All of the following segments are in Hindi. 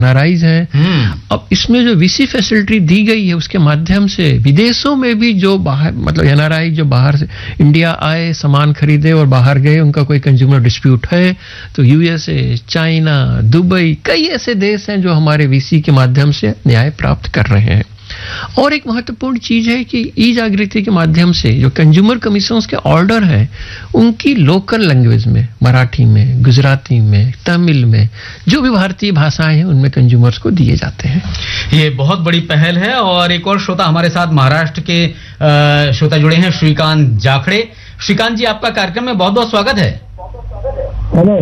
नाराइज हैं। अब इसमें जो वीसी फैसिलिटी दी गई है उसके माध्यम से विदेशों में भी जो बाहर मतलब एनआरआई जो बाहर से इंडिया आए सामान खरीदे और बाहर गए, उनका कोई कंज्यूमर डिस्प्यूट है तो यूएसए, चाइना, दुबई, कई ऐसे देश हैं जो हमारे वीसी के माध्यम से न्याय प्राप्त कर रहे हैं। और एक महत्वपूर्ण चीज है कि ई जागृति के माध्यम से जो कंज्यूमर कमीशंस के ऑर्डर है उनकी लोकल लैंग्वेज में, मराठी में, गुजराती में, तमिल में, जो भी भारतीय भाषाएं हैं उनमें कंज्यूमर्स को दिए जाते हैं। ये बहुत बड़ी पहल है। और एक और श्रोता हमारे साथ महाराष्ट्र के श्रोता जुड़े हैं, श्रीकांत जाखड़े। श्रीकांत जी, आपका कार्यक्रम में बहुत बहुत स्वागत है। हेलो,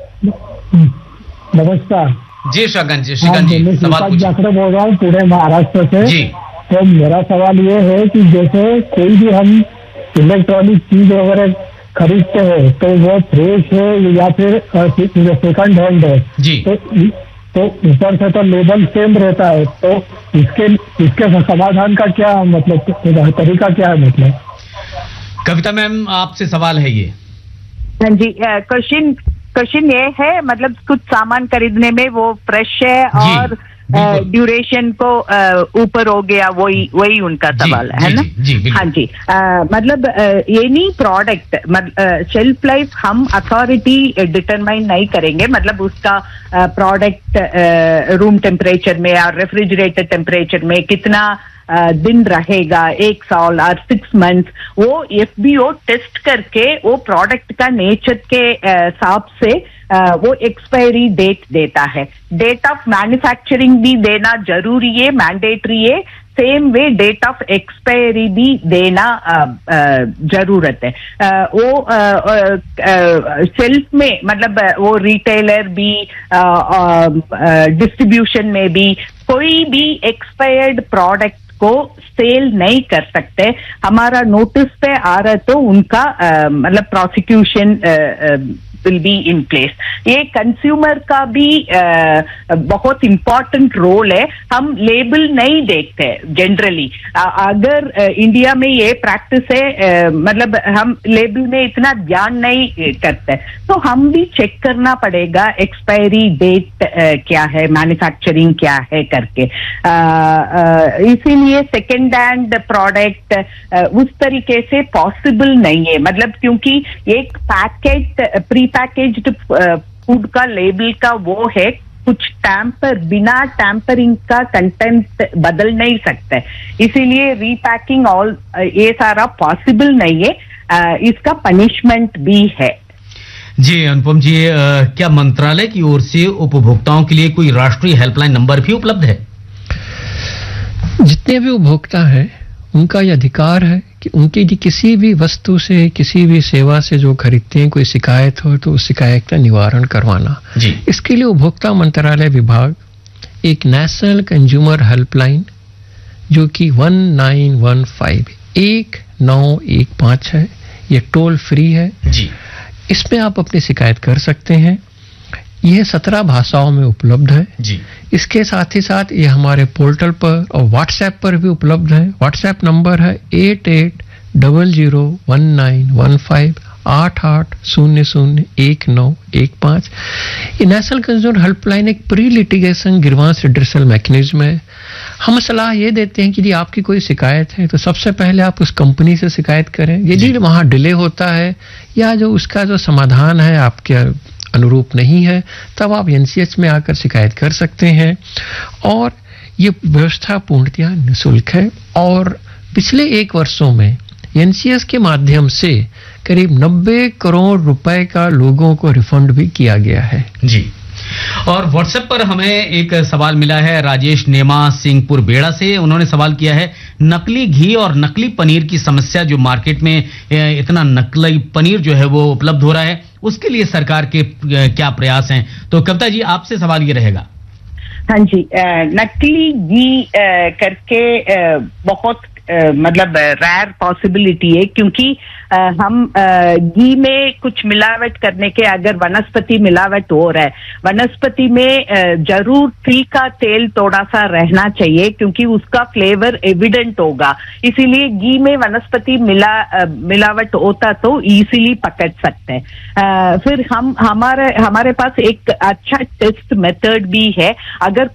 नमस्कार जी। श्रीकांत जी सवाल जाखड़े बोल रहा हूँ पूरे महाराष्ट्र से जी। तो मेरा सवाल ये है कि जैसे कोई भी हम इलेक्ट्रॉनिक चीज वगैरह खरीदते हैं तो वो फ्रेश है या फिर सेकंड हैंड है जी। तो ऊपर से तो लेबल सेम रहता है, तो इसके समाधान का क्या मतलब तरीका क्या है? मतलब कविता मैम, आपसे सवाल है ये। हाँ जी, क्वेश्चन ये है मतलब कुछ सामान खरीदने में वो फ्रेश है और ड्यूरेशन को ऊपर हो गया, वही उनका सवाल है ना? हाँ जी, मतलब एनी प्रोडक्ट शेल्फ लाइफ हम अथॉरिटी डिटरमाइन नहीं करेंगे, मतलब उसका प्रोडक्ट रूम टेम्परेचर में और रेफ्रिजरेटर टेम्परेचर में कितना दिन रहेगा, 1 साल और 6 मंथ्स, वो FBO टेस्ट करके वो प्रोडक्ट का नेचर के हिसाब से वो एक्सपायरी डेट देता है। डेट ऑफ मैन्युफैक्चरिंग भी देना जरूरी है, मैंडेटरी है। Same way date of expiry भी देना जरूरत है। वो सेल्फ में मतलब वो रिटेलर भी डिस्ट्रीब्यूशन में भी कोई भी एक्सपायर्ड प्रोडक्ट को सेल नहीं कर सकते। हमारा नोटिस पे आ रहा तो उनका मतलब prosecution will be in place. ये कंज्यूमर का भी बहुत इंपॉर्टेंट रोल है। हम लेबल नहीं देखते जनरली। अगर इंडिया में ये प्रैक्टिस है, मतलब हम लेबल में इतना ध्यान नहीं करते, तो हम भी चेक करना पड़ेगा एक्सपायरी डेट क्या है, मैन्युफैक्चरिंग क्या है करके। इसीलिए सेकेंड हैंड प्रोडक्ट उस तरीके से पॉसिबल नहीं है, मतलब क्योंकि एक प्री पैकेज्ड फूड का लेबल का वो है, कुछ बिना टैंपरिंग का कंटेंट बदल नहीं सकते, इसीलिए रीपैकिंग ऑल ये सारा पॉसिबल नहीं है। इसका पनिशमेंट भी है। जी अनुपम जी, क्या मंत्रालय की ओर से उपभोक्ताओं के लिए कोई राष्ट्रीय हेल्पलाइन नंबर भी उपलब्ध है? जितने भी उपभोक्ता हैं उनका यह अधिकार है कि उनकी किसी भी वस्तु से, किसी भी सेवा से जो खरीदते हैं, कोई शिकायत हो तो उस शिकायत का निवारण करवाना जी। इसके लिए उपभोक्ता मंत्रालय विभाग एक नेशनल कंज्यूमर हेल्पलाइन जो कि 1915 है, ये टोल फ्री है जी। इसमें आप अपनी शिकायत कर सकते हैं। यह 17 भाषाओं में उपलब्ध है जी। इसके साथ ही साथ ये हमारे पोर्टल पर और व्हाट्सएप पर भी उपलब्ध है। व्हाट्सएप नंबर है 88001915। ये नेशनल कंज्यूमर हेल्पलाइन एक pre litigation grievance redressal mechanism है। हम सलाह ये देते हैं कि यदि आपकी कोई शिकायत है तो सबसे पहले आप उस कंपनी से शिकायत करें। यदि वहां डिले होता है या जो उसका जो समाधान है आपके अनुरूप नहीं है, तब आप एनसीएच में आकर शिकायत कर सकते हैं। और ये व्यवस्था पूर्णतः निःशुल्क है और पिछले 1 वर्षों में एनसीएस के माध्यम से करीब 90 करोड़ रुपए का लोगों को रिफंड भी किया गया है जी। और व्हाट्सएप पर हमें एक सवाल मिला है राजेश नेमा सिंहपुर बेड़ा से। उन्होंने सवाल किया है, नकली घी और नकली पनीर की समस्या, जो मार्केट में इतना नकली पनीर जो है वो उपलब्ध हो रहा है, उसके लिए सरकार के क्या प्रयास हैं? तो कविता जी, आपसे सवाल ये रहेगा। हाँ जी, नकली घी करके बहुत मतलब रेयर पॉसिबिलिटी है, क्योंकि हम घी में कुछ मिलावट करने के, अगर वनस्पति मिलावट हो रहा है, वनस्पति में जरूर तिल का तेल थोड़ा सा रहना चाहिए क्योंकि उसका फ्लेवर एविडेंट होगा। इसीलिए घी में वनस्पति मिलावट होता तो इजीली पकड़ सकते हैं। फिर हमारे पास एक अच्छा टेस्ट मेथड भी है। अगर